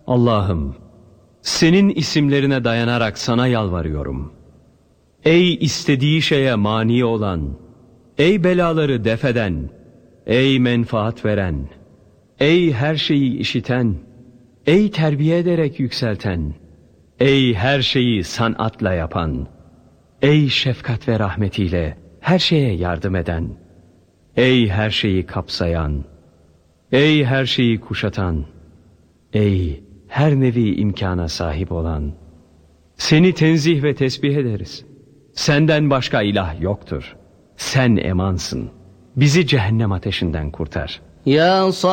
Allah'ım, senin isimlerine dayanarak sana yalvarıyorum. Ey istediği şeye mani olan, ey belaları defeden, ey menfaat veren, ey her şeyi işiten, ey terbiye ederek yükselten, ey her şeyi sanatla yapan, ey şefkat ve rahmetiyle her şeye yardım eden, ey her şeyi kapsayan, ey her şeyi kuşatan, ey her nevi imkana sahip olan, seni tenzih ve tesbih ederiz. Senden başka ilah yoktur. Sen emansın. Bizi cehennem ateşinden kurtar. Ya